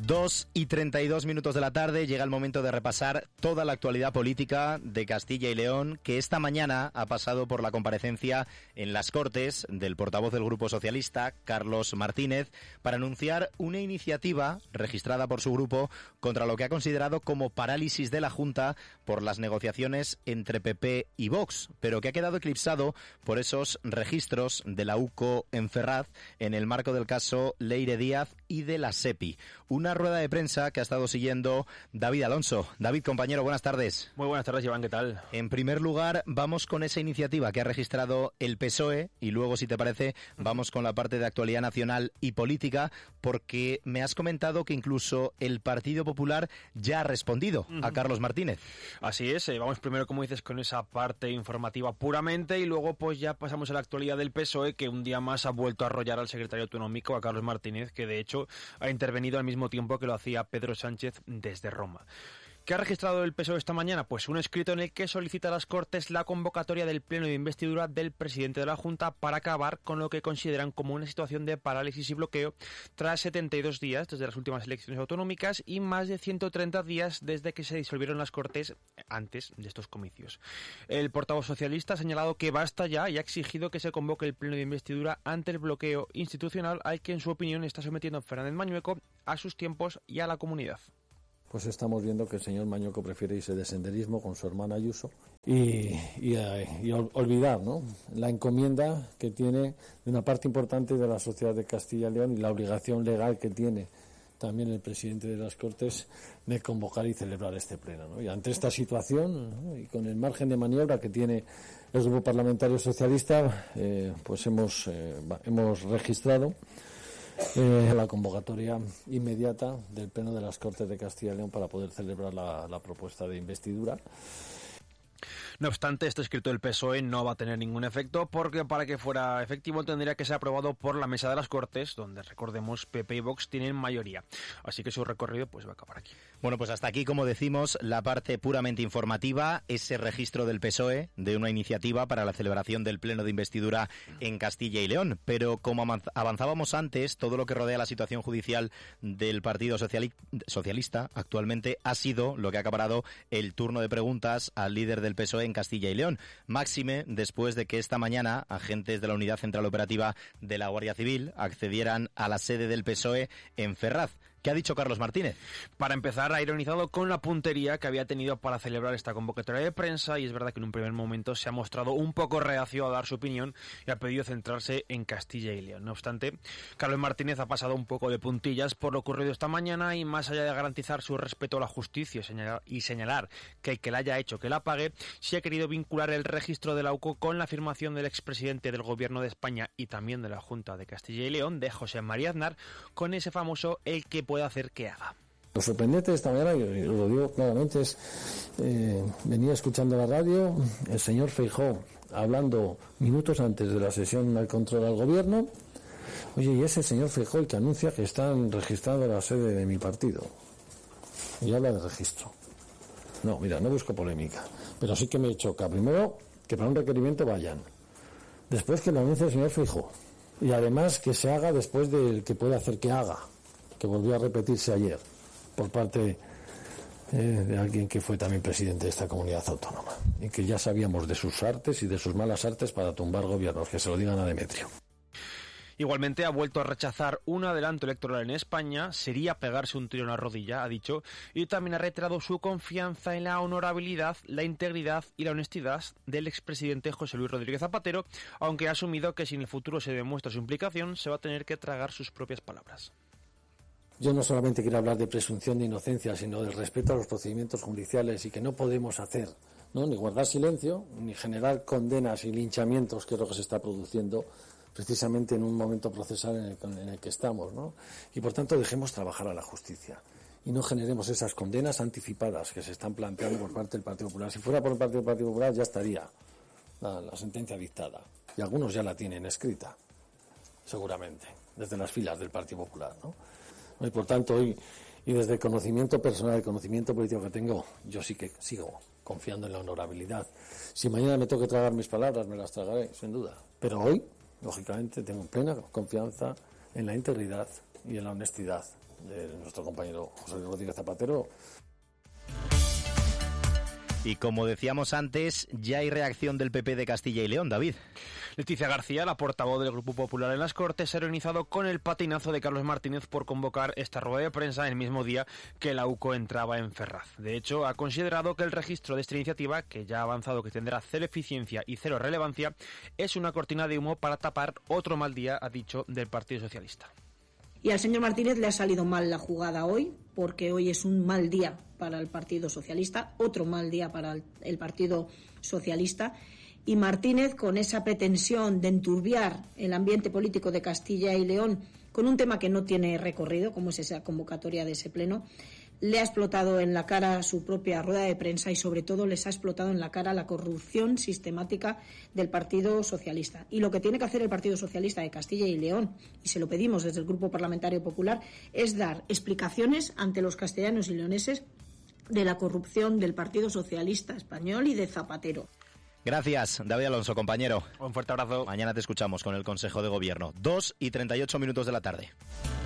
2:32 de la tarde, llega el momento de repasar toda la actualidad política de Castilla y León, que esta mañana ha pasado por la comparecencia en las Cortes del portavoz del Grupo Socialista, Carlos Martínez, para anunciar una iniciativa registrada por su grupo contra lo que ha considerado como parálisis de la Junta por las negociaciones entre PP y Vox, pero que ha quedado eclipsado por esos registros de la UCO en Ferraz en el marco del caso Leire Díaz y de la SEPI. Una rueda de prensa que ha estado siguiendo David Alonso. David, compañero, buenas tardes. Muy buenas tardes, Iván, ¿qué tal? En primer lugar, vamos con esa iniciativa que ha registrado el PSOE y luego, si te parece, vamos con la parte de actualidad nacional y política, porque me has comentado que incluso el Partido Popular ya ha respondido a Carlos Martínez. Así es, vamos primero, como dices, con esa parte informativa puramente y luego pues ya pasamos a la actualidad del PSOE, que un día más ha vuelto a arrollar al secretario autonómico, a Carlos Martínez, que de hecho ha intervenido al mismo tiempo que lo hacía Pedro Sánchez desde Roma. ¿Qué ha registrado el PSOE esta mañana? Pues un escrito en el que solicita a las Cortes la convocatoria del pleno de investidura del presidente de la Junta para acabar con lo que consideran como una situación de parálisis y bloqueo tras 72 días desde las últimas elecciones autonómicas y más de 130 días desde que se disolvieron las Cortes antes de estos comicios. El portavoz socialista ha señalado que basta ya y ha exigido que se convoque el pleno de investidura ante el bloqueo institucional al que en su opinión está sometiendo Fernández Mañueco a sus tiempos y a la comunidad. Pues estamos viendo que el señor Mañueco prefiere irse de senderismo con su hermana Ayuso y olvidar, ¿no?, la encomienda que tiene de una parte importante de la sociedad de Castilla y León y la obligación legal que tiene también el presidente de las Cortes de convocar y celebrar este pleno, ¿no? Y ante esta situación, ¿no?, y con el margen de maniobra que tiene el Grupo Parlamentario Socialista, pues hemos registrado la convocatoria inmediata del Pleno de las Cortes de Castilla y León para poder celebrar la propuesta de investidura. No obstante, este escrito del PSOE no va a tener ningún efecto porque para que fuera efectivo tendría que ser aprobado por la mesa de las Cortes, donde, recordemos, PP y Vox tienen mayoría. Así que su recorrido pues va a acabar aquí. Bueno, pues hasta aquí, como decimos, la parte puramente informativa, ese registro del PSOE de una iniciativa para la celebración del pleno de investidura en Castilla y León. Pero como avanzábamos antes, todo lo que rodea la situación judicial del Partido Socialista actualmente ha sido lo que ha acaparado el turno de preguntas al líder del PSOE en Castilla y León. Máxime después de que esta mañana agentes de la Unidad Central Operativa de la Guardia Civil accedieran a la sede del PSOE en Ferraz. ¿Qué ha dicho Carlos Martínez? Para empezar, ha ironizado con la puntería que había tenido para celebrar esta convocatoria de prensa y es verdad que en un primer momento se ha mostrado un poco reacio a dar su opinión y ha pedido centrarse en Castilla y León. No obstante, Carlos Martínez ha pasado un poco de puntillas por lo ocurrido esta mañana y más allá de garantizar su respeto a la justicia y señalar que el que la haya hecho que la pague, sí ha querido vincular el registro de la UCO con la afirmación del expresidente del Gobierno de España y también de la Junta de Castilla y León, de José María Aznar, con ese famoso el que puede hacer que haga. Lo sorprendente de esta mañana, y lo digo claramente, es venía escuchando la radio el señor Feijóo hablando minutos antes de la sesión al control al gobierno. Oye, y es el señor Feijóo el que anuncia que están registrando la sede de mi partido y habla de registro. No, mira, no busco polémica, pero sí que me choca primero que para un requerimiento vayan, después que lo anuncie el señor Feijóo y además que se haga después del que puede hacer que haga, que volvió a repetirse ayer por parte de alguien que fue también presidente de esta comunidad autónoma y que ya sabíamos de sus artes y de sus malas artes para tumbar gobiernos, que se lo digan a Demetrio. Igualmente ha vuelto a rechazar un adelanto electoral en España, sería pegarse un tiro en la rodilla, ha dicho, y también ha reiterado su confianza en la honorabilidad, la integridad y la honestidad del expresidente José Luis Rodríguez Zapatero, aunque ha asumido que si en el futuro se demuestra su implicación, se va a tener que tragar sus propias palabras. Yo no solamente quiero hablar de presunción de inocencia, sino del respeto a los procedimientos judiciales y que no podemos hacer, ¿no?, ni guardar silencio, ni generar condenas y linchamientos, que es lo que se está produciendo precisamente en un momento procesal en el que estamos, ¿no? Y por tanto dejemos trabajar a la justicia y no generemos esas condenas anticipadas que se están planteando por parte del Partido Popular. Si fuera por el Partido Popular ya estaría la sentencia dictada y algunos ya la tienen escrita, seguramente, desde las filas del Partido Popular, ¿no? Y por tanto hoy, y desde el conocimiento personal, el conocimiento político que tengo, yo sí que sigo confiando en la honorabilidad. Si mañana me tengo que tragar mis palabras, me las tragaré, sin duda. Pero hoy, lógicamente, tengo plena confianza en la integridad, y en la honestidad de nuestro compañero José Luis Rodríguez Zapatero. Y como decíamos antes, ya hay reacción del PP de Castilla y León, David. Leticia García, la portavoz del Grupo Popular en las Cortes, se ha organizado con el patinazo de Carlos Martínez por convocar esta rueda de prensa el mismo día que la UCO entraba en Ferraz. De hecho, ha considerado que el registro de esta iniciativa, que ya ha avanzado que tendrá cero eficiencia y cero relevancia, es una cortina de humo para tapar otro mal día, ha dicho, del Partido Socialista. Y al señor Martínez le ha salido mal la jugada hoy, porque hoy es un mal día para el Partido Socialista, otro mal día para el Partido Socialista. Y Martínez, con esa pretensión de enturbiar el ambiente político de Castilla y León con un tema que no tiene recorrido, como es esa convocatoria de ese pleno, le ha explotado en la cara su propia rueda de prensa y, sobre todo, les ha explotado en la cara la corrupción sistemática del Partido Socialista. Y lo que tiene que hacer el Partido Socialista de Castilla y León, y se lo pedimos desde el Grupo Parlamentario Popular, es dar explicaciones ante los castellanos y leoneses de la corrupción del Partido Socialista español y de Zapatero. Gracias, David Alonso, compañero. Un fuerte abrazo. Mañana te escuchamos con el Consejo de Gobierno. 2:38 de la tarde.